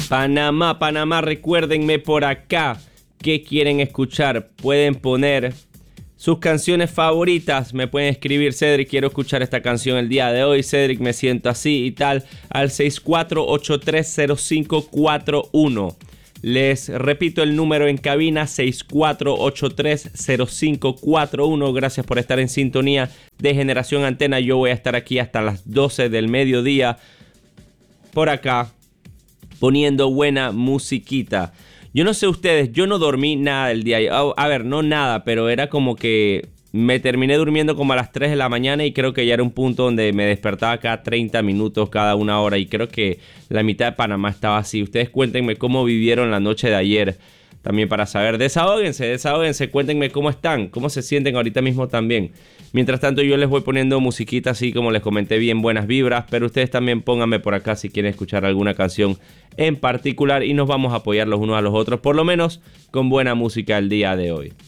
Panamá, Panamá, recuérdenme por acá qué quieren escuchar. Pueden poner sus canciones favoritas. Me pueden escribir: Cedric, quiero escuchar esta canción el día de hoy. Cedric, me siento así y tal. Al 64830541. Les repito el número en cabina: 64830541. Gracias por estar en sintonía de Generación Antena. Yo voy a estar aquí hasta las 12 del mediodía por acá poniendo buena musiquita. Yo no sé ustedes, yo no dormí nada el día. A ver, no nada, pero era como que me terminé durmiendo como a las 3 de la mañana y creo que ya era un punto donde me despertaba cada 30 minutos, cada una hora, y creo que la mitad de Panamá estaba así. Ustedes cuéntenme cómo vivieron la noche de ayer también para saber. Desahóguense, cuéntenme cómo están, cómo se sienten ahorita mismo también. Mientras tanto yo les voy poniendo musiquita así como les comenté, bien buenas vibras, pero ustedes también pónganme por acá si quieren escuchar alguna canción en particular y nos vamos a apoyar los unos a los otros, por lo menos con buena música el día de hoy.